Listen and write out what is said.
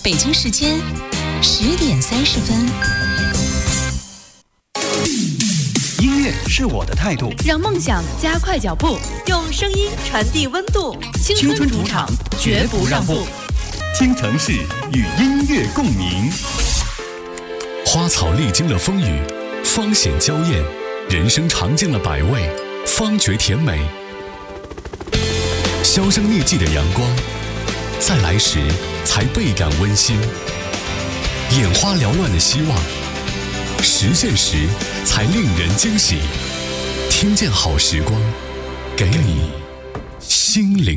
北京时间10:30。 音乐是我的态度， 让梦想加快脚步，用声音传递温度。 青春主场，绝不让步。京城市与音乐共鸣。 花草历经了风雨，方显娇艳；人生尝尽了百味，方觉甜美。销声匿迹的阳光，再来时才倍感温馨。眼花缭乱的希望，实现时才令人惊喜。听见好时光，给你心灵